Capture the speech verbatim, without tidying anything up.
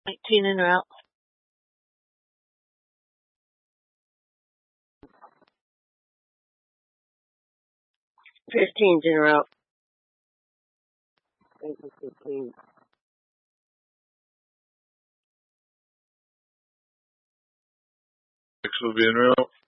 nineteen in route. fifteen's in route. fifteen. Six will be in route.